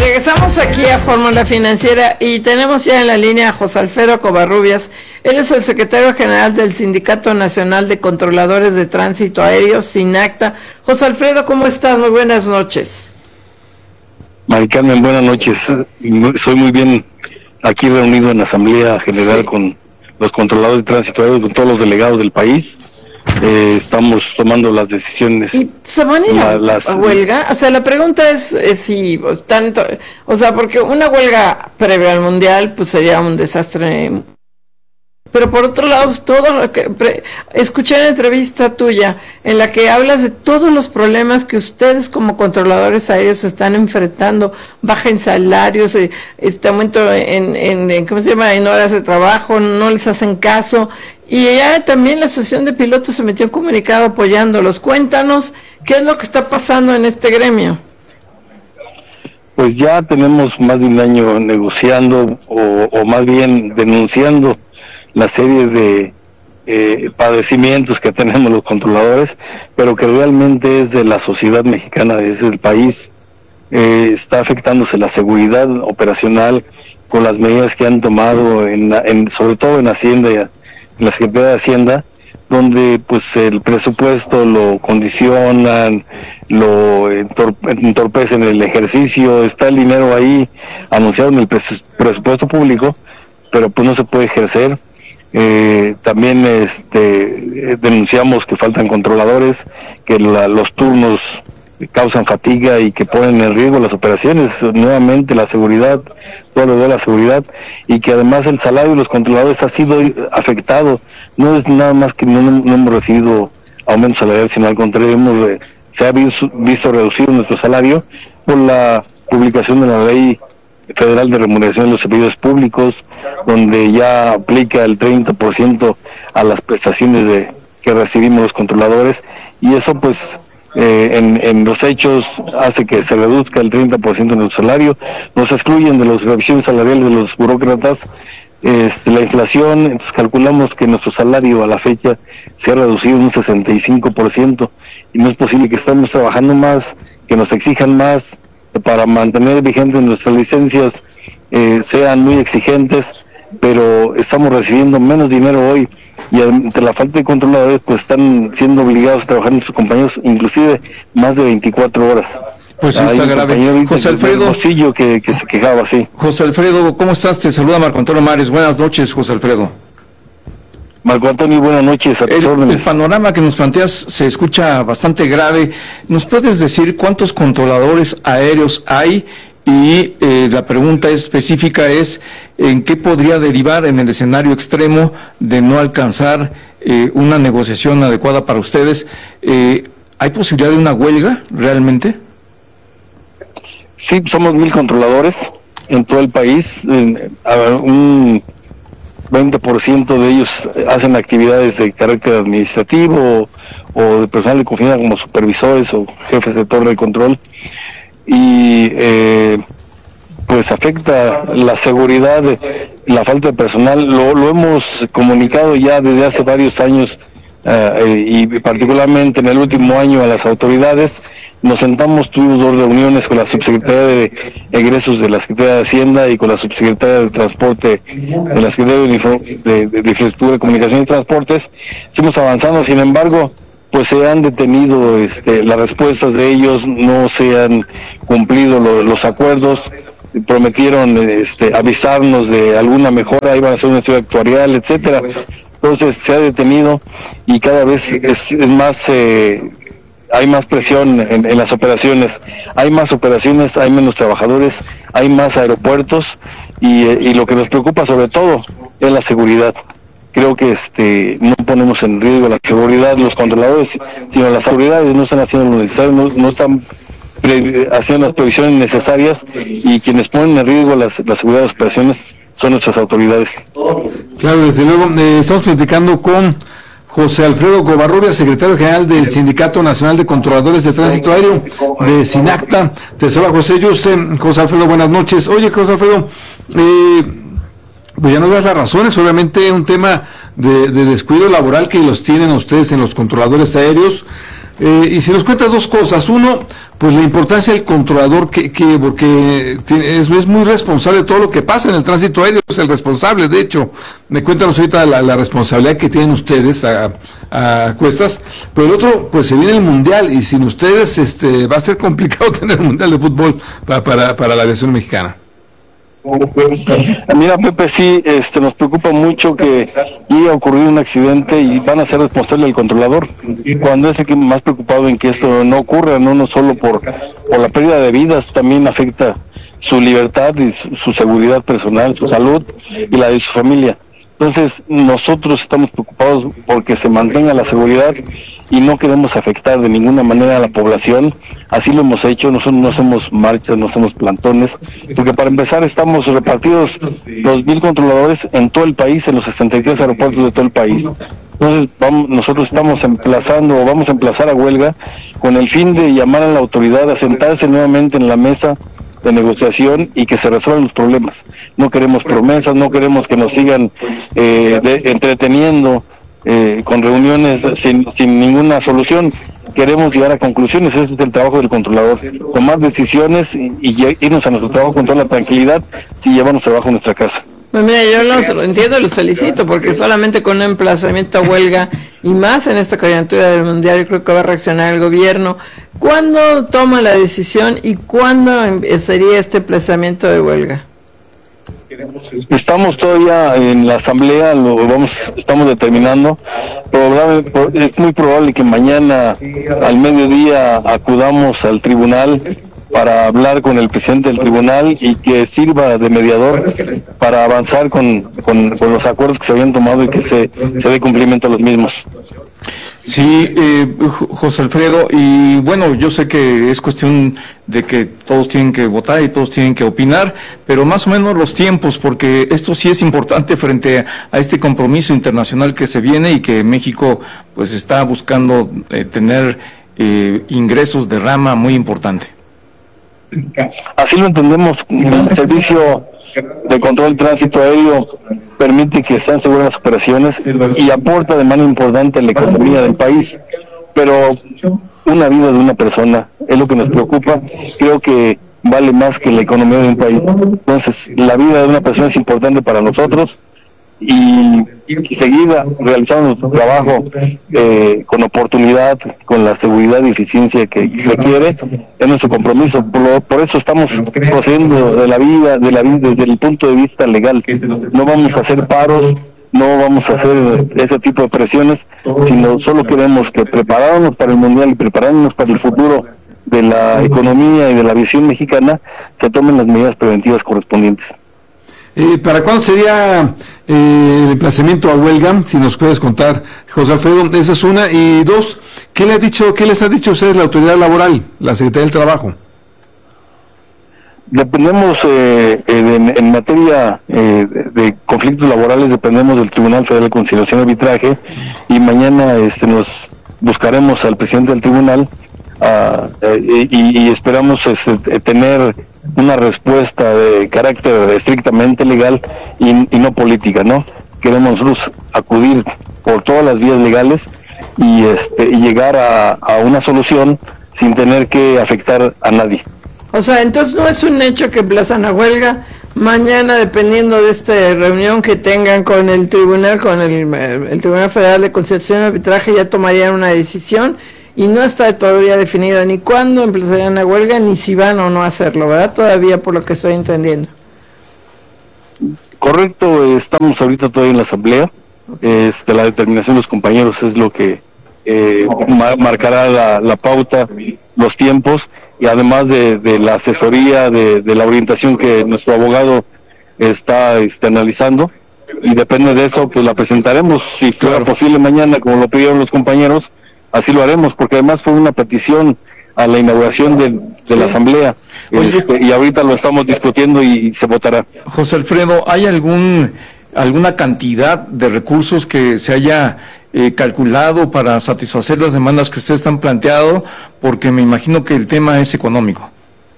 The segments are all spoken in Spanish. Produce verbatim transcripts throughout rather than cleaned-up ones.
Regresamos aquí a Fórmula Financiera y tenemos ya en la línea a José Alfredo Covarrubias. Él es el secretario general del Sindicato Nacional de Controladores de Tránsito Aéreo, SINACTA. José Alfredo, ¿cómo estás? Muy buenas noches. Mari Carmen, buenas noches. Soy muy bien aquí reunido en la Asamblea General, sí, con los controladores de tránsito aéreo, con todos los delegados del país. Eh, estamos tomando las decisiones. ¿Y se van a ir a, las, a huelga? O sea, la pregunta es, es si tanto, o sea, porque una huelga previa al Mundial pues sería un desastre. Pero por otro lado, todo lo que pre, escuché la entrevista tuya en la que hablas de todos los problemas que ustedes como controladores aéreos están enfrentando, baja en salarios, este aumento en, en, en ¿cómo se llama?, en horas de trabajo, no les hacen caso, y ya también la Asociación de Pilotos se metió en comunicado apoyándolos. Cuéntanos qué es lo que está pasando en este gremio. Pues ya tenemos más de un año negociando o, o más bien denunciando la serie de eh, padecimientos que tenemos los controladores, pero que realmente es de la sociedad mexicana, es del país. Eh, está afectándose la seguridad operacional con las medidas que han tomado, en, en, sobre todo en Hacienda, en la Secretaría de Hacienda, donde pues el presupuesto lo condicionan, lo entorpecen el ejercicio, está el dinero ahí anunciado en el pres- presupuesto público, pero pues no se puede ejercer. Eh, también este, denunciamos que faltan controladores, que la, los turnos causan fatiga y que ponen en riesgo las operaciones, nuevamente la seguridad, todo lo de la seguridad, y que además el salario de los controladores ha sido afectado. No es nada más que no, no hemos recibido aumento salarial, sino al contrario, hemos, se ha visto, visto reducido nuestro salario por la publicación de la ley federal de remuneración de los servidores públicos, donde ya aplica el treinta por ciento a las prestaciones de que recibimos los controladores, y eso pues eh, en, en los hechos hace que se reduzca el treinta por ciento de nuestro salario. Nos excluyen de las revisiones salariales de los burócratas, este, la inflación, entonces calculamos que nuestro salario a la fecha se ha reducido un sesenta y cinco por ciento, y no es posible que estemos trabajando más, que nos exijan más para mantener vigentes nuestras licencias, eh, sean muy exigentes, pero estamos recibiendo menos dinero hoy, y ante la falta de controladores pues están siendo obligados a trabajar nuestros compañeros inclusive más de veinticuatro horas. Pues sí, está grave. José Alfredo, que, que se quejaba así. José Alfredo, ¿cómo estás? Te saluda Marco Antonio Mares. Buenas noches, José Alfredo. Marco Antonio, buenas noches. A tus el, órdenes. El panorama que nos planteas se escucha bastante grave. ¿Nos puedes decir cuántos controladores aéreos hay? Y eh, la pregunta específica es, ¿en qué podría derivar en el escenario extremo de no alcanzar eh, una negociación adecuada para ustedes? Eh, ¿Hay posibilidad de una huelga realmente? Sí, somos mil controladores en todo el país. En, a ver, un veinte por ciento de ellos hacen actividades de carácter administrativo o, o de personal de confianza como supervisores o jefes de torre de control, y eh, pues afecta la seguridad, la falta de personal. Lo, lo hemos comunicado ya desde hace varios años, uh, y particularmente en el último año a las autoridades. Nos sentamos, tuvimos dos reuniones con la subsecretaria de egresos de la Secretaría de Hacienda y con la subsecretaria de Transporte de la Secretaría de, de, de, de Infraestructura de Comunicación y Transportes. Estamos avanzando, sin embargo, pues se han detenido este, las respuestas de ellos, no se han cumplido lo, los acuerdos. Prometieron este, avisarnos de alguna mejora, iban a hacer un estudio actuarial, etcétera. Entonces se ha detenido y cada vez es, es más... Eh, hay más presión en, en las operaciones, hay más operaciones, hay menos trabajadores, hay más aeropuertos, y, y lo que nos preocupa sobre todo es la seguridad. Creo que este no ponemos en riesgo la seguridad los controladores, sino las autoridades no están haciendo lo necesario, no, no están pre, haciendo las previsiones necesarias, y quienes ponen en riesgo las, la seguridad de las operaciones son nuestras autoridades. Claro, desde luego, eh, estamos platicando con José Alfredo Covarrubias, secretario general del Sindicato Nacional de Controladores de Tránsito Aéreo, de SINACTA. Te saluda José Yuste. José Alfredo, buenas noches. Oye, José Alfredo, eh, pues ya nos das las razones, obviamente un tema de, de descuido laboral que los tienen ustedes en los controladores aéreos, Eh, y si nos cuentas dos cosas, uno, pues la importancia del controlador, que, que porque tiene, es, es muy responsable de todo lo que pasa en el tránsito aéreo, es el responsable, de hecho, me cuéntanos ahorita la, la responsabilidad que tienen ustedes a, a cuestas, pero el otro, pues se viene el Mundial, y sin ustedes este va a ser complicado tener un Mundial de fútbol para, para, para la aviación mexicana. Mira, Pepe, sí, este, nos preocupa mucho que llegue a ocurrir un accidente y van a ser responsable el controlador, cuando es el que más preocupado en que esto no ocurra, no, no solo por, por la pérdida de vidas, también afecta su libertad y su, su seguridad personal, su salud y la de su familia. Entonces, nosotros estamos preocupados porque se mantenga la seguridad y no queremos afectar de ninguna manera a la población. Así lo hemos hecho, nosotros no hacemos marchas, no hacemos plantones, porque para empezar estamos repartidos los mil controladores en todo el país, en los sesenta y tres aeropuertos de todo el país. Entonces vamos, nosotros estamos emplazando, o vamos a emplazar a huelga con el fin de llamar a la autoridad a sentarse nuevamente en la mesa de negociación y que se resuelvan los problemas. No queremos promesas, no queremos que nos sigan eh, de, entreteniendo eh, con reuniones sin, sin ninguna solución. Queremos llegar a conclusiones, ese es el trabajo del controlador, tomar decisiones y, y irnos a nuestro trabajo con toda la tranquilidad si llevamos trabajo a nuestra casa. Pues mira, yo los, lo entiendo y los felicito, porque solamente con un emplazamiento a huelga y más en esta coyuntura del Mundial, yo creo que va a reaccionar el gobierno. ¿Cuándo toma la decisión y cuándo sería este emplazamiento de huelga? Estamos todavía en la asamblea, lo vamos, estamos determinando. Probable, es muy probable que mañana al mediodía acudamos al tribunal para hablar con el presidente del tribunal y que sirva de mediador para avanzar con, con, con los acuerdos que se habían tomado y que se, se dé cumplimiento a los mismos. Sí, eh, José Alfredo, y bueno, yo sé que es cuestión de que todos tienen que votar y todos tienen que opinar, pero más o menos los tiempos, porque esto sí es importante frente a este compromiso internacional que se viene y que México pues está buscando eh, tener eh, ingresos de rama muy importante. Así lo entendemos. El servicio de control de tránsito aéreo permite que sean seguras las operaciones y aporta de manera importante a la economía del país, pero una vida de una persona es lo que nos preocupa. Creo que vale más que la economía de un país. Entonces, la vida de una persona es importante para nosotros y, y seguir realizando nuestro trabajo eh, con oportunidad, con la seguridad y eficiencia que requiere, es nuestro compromiso. Por, lo, por eso estamos procediendo de la vida, de la vida desde el punto de vista legal. No vamos a hacer paros, no vamos a hacer ese tipo de presiones, sino solo queremos que prepararnos para el Mundial y prepararnos para el futuro de la economía y de la aviación mexicana, se tomen las medidas preventivas correspondientes. Eh, ¿Para cuándo sería eh, el emplazamiento a huelga? Si nos puedes contar, José Alfredo, esa es una. Y dos, ¿qué le ha dicho, qué les ha dicho a ustedes la autoridad laboral, la Secretaría del Trabajo? Dependemos, eh, en, en materia eh, de, de conflictos laborales, dependemos del Tribunal Federal de Conciliación y Arbitraje, y mañana este, nos buscaremos al presidente del tribunal uh, eh, y, y esperamos este, tener una respuesta de carácter estrictamente legal y, y no política, ¿no? Queremos nosotros acudir por todas las vías legales y este y llegar a, a una solución sin tener que afectar a nadie. O sea, entonces no es un hecho que emplazan a huelga. Mañana, dependiendo de esta reunión que tengan con el tribunal, con el, el Tribunal Federal de Conciliación y Arbitraje, ya tomarían una decisión. Y no está todavía definido ni cuándo empezarían la huelga, ni si van o no a hacerlo, ¿verdad? Todavía, por lo que estoy entendiendo. Correcto, estamos ahorita todavía en la asamblea. Este, la determinación de los compañeros es lo que eh, mar- marcará la, la pauta, los tiempos, y además de, de la asesoría, de, de la orientación que nuestro abogado está este, analizando. Y depende de eso, pues la presentaremos, si fuera posible mañana, como lo pidieron los compañeros. Así lo haremos, porque además fue una petición a la inauguración de, de sí. la asamblea. Oye, este, y ahorita lo estamos discutiendo y se votará. José Alfredo, ¿hay algún alguna cantidad de recursos que se haya eh, calculado para satisfacer las demandas que ustedes han planteado? Porque me imagino que el tema es económico.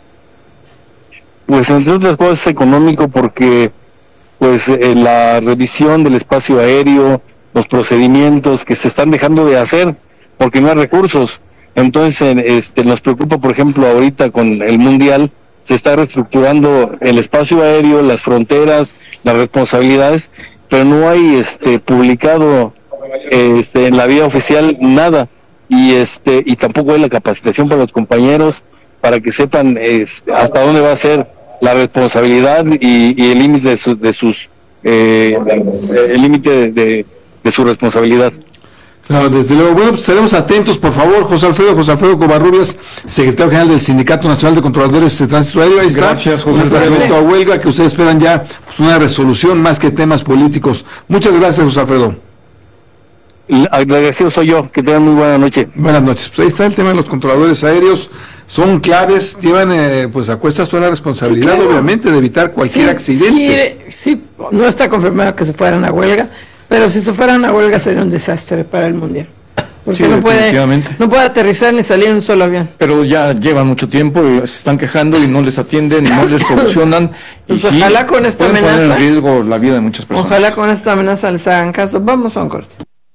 Pues entre otras cosas es económico porque pues eh, la revisión del espacio aéreo, los procedimientos que se están dejando de hacer porque no hay recursos. Entonces, este, nos preocupa, por ejemplo, ahorita con el Mundial, se está reestructurando el espacio aéreo, las fronteras, las responsabilidades, pero no hay este publicado este en la vía oficial nada, y este y tampoco hay la capacitación para los compañeros para que sepan este, hasta dónde va a ser la responsabilidad y, y el límite de, su, de sus eh, el límite de, de, de su responsabilidad. Claro, desde luego. Bueno, pues estaremos atentos, por favor, José Alfredo, José Alfredo Covarrubias, secretario general del Sindicato Nacional de Controladores de Tránsito Aéreo. Ahí está. Gracias, José Alfredo. Respecto a huelga, que ustedes esperan ya pues, una resolución más que temas políticos. Muchas gracias, José Alfredo. Agradecido soy yo, que tengan muy buena noche. Buenas noches. Pues ahí está el tema de los controladores aéreos. Son claves, llevan eh, pues a cuestas toda la responsabilidad, sí, claro, obviamente, de evitar cualquier sí, accidente. Sí, sí, no está confirmado que se fueran a huelga, pero si se fueran a huelga sería un desastre para el Mundial. Porque sí, no puede no puede aterrizar ni salir en un solo avión. Pero ya llevan mucho tiempo y se están quejando y no les atienden, no les solucionan. Pues y ojalá sí, con esta pueden amenaza. poner en riesgo la vida de muchas personas. Ojalá con esta amenaza les hagan caso. Vamos a un corte.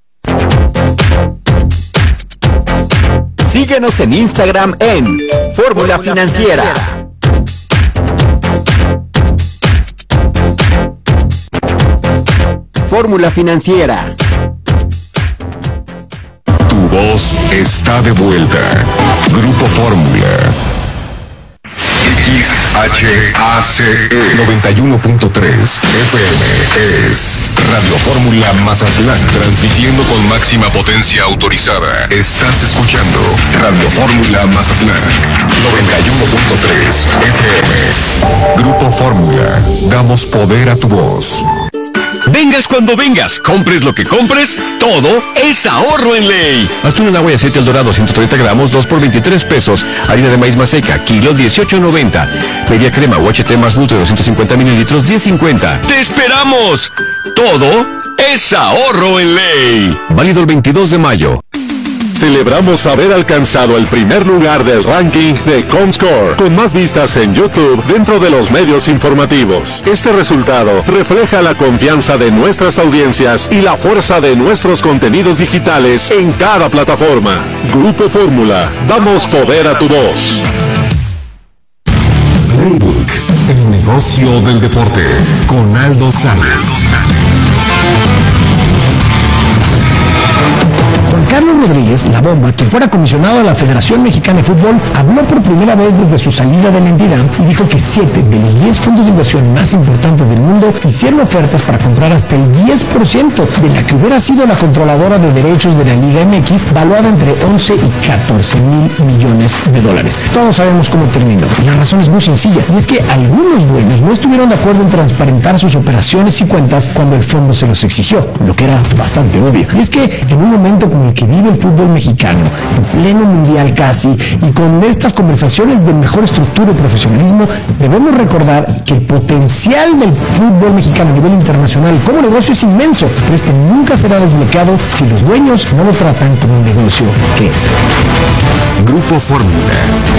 Síguenos en Instagram en Fórmula Financiera. Fórmula Financiera. Tu voz está de vuelta. Grupo Fórmula. X H A C E noventa y uno punto tres F M es Radio Fórmula Mazatlán, transmitiendo con máxima potencia autorizada. Estás escuchando Radio Fórmula Mazatlán noventa y uno punto tres F M. Grupo Fórmula, damos poder a tu voz. Vengas cuando vengas, compres lo que compres, todo es ahorro en ley. Atún en agua y aceite El Dorado, ciento treinta gramos, dos por veintitrés pesos. Harina de maíz maseca, kilo dieciocho noventa. Media crema U H T más Nutri, doscientos cincuenta mililitros, diez cincuenta. ¡Te esperamos! Todo es ahorro en ley. Válido el veintidós de mayo. Celebramos haber alcanzado el primer lugar del ranking de Comscore, con más vistas en YouTube dentro de los medios informativos. Este resultado refleja la confianza de nuestras audiencias y la fuerza de nuestros contenidos digitales en cada plataforma. Grupo Fórmula, damos poder a tu voz. Playbook, el negocio del deporte, con Aldo Sánchez. Juan Carlos Rodríguez, La Bomba, quien fuera comisionado de la Federación Mexicana de Fútbol, habló por primera vez desde su salida de la entidad y dijo que siete de los diez fondos de inversión más importantes del mundo hicieron ofertas para comprar hasta el diez por ciento de la que hubiera sido la controladora de derechos de la Liga M X, valuada entre once y catorce mil millones de dólares. Todos sabemos cómo terminó. Y la razón es muy sencilla, y es que algunos dueños no estuvieron de acuerdo en transparentar sus operaciones y cuentas cuando el fondo se los exigió, lo que era bastante obvio. Y es que en un momento como el que vive el fútbol mexicano, en pleno mundial casi, y con estas conversaciones de mejor estructura y profesionalismo, debemos recordar que el potencial del fútbol mexicano a nivel internacional como negocio es inmenso, pero este nunca será desbloqueado si los dueños no lo tratan como un negocio que es. Grupo Fórmula.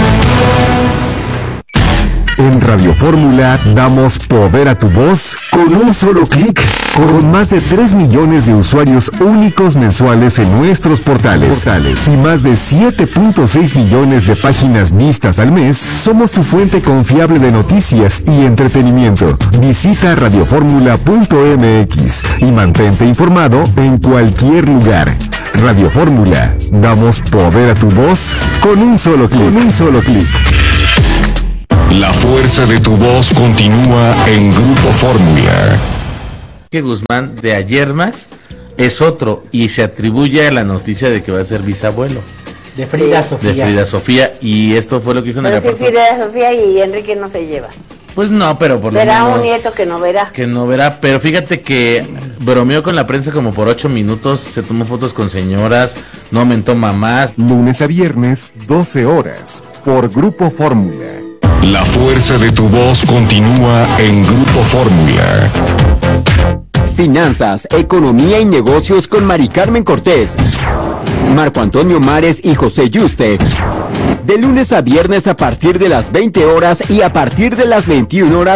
En Radio Fórmula damos poder a tu voz con un solo clic, con más de tres millones de usuarios únicos mensuales en nuestros portales, portales y más de siete punto seis millones de páginas vistas al mes. Somos tu fuente confiable de noticias y entretenimiento. Visita radioformula punto m x y mantente informado en cualquier lugar. Radio Fórmula, damos poder a tu voz con un solo clic. Con un solo clic. La fuerza de tu voz continúa en Grupo Fórmula. Que Guzmán de ayer más es otro y se atribuye a la noticia de que va a ser bisabuelo. De Frida sí. Sofía. De Frida Sofía, y esto fue lo que dijo en el reportaje. Pero si Frida Sofía y Enrique no se llevan. Pues no, pero por Será lo menos... un nieto que no verá. Que no verá, pero fíjate que bromeó con la prensa como por ocho minutos, se tomó fotos con señoras, no aumentó mamás. Lunes a viernes, doce horas, por Grupo Fórmula. La fuerza de tu voz continúa en Grupo Fórmula. Finanzas, economía y negocios con Mari Carmen Cortés, Marco Antonio Mares y José Yuste. De lunes a viernes a partir de las veinte horas y a partir de las veintiuna horas